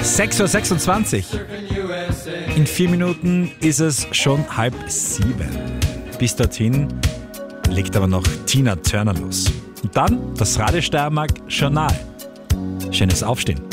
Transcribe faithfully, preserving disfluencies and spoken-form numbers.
sechs Uhr sechsundzwanzig. In vier Minuten ist es schon halb sieben. Bis dorthin legt aber noch Tina Turner los. Und dann das Radio Steiermark Journal. Schönes Aufstehen.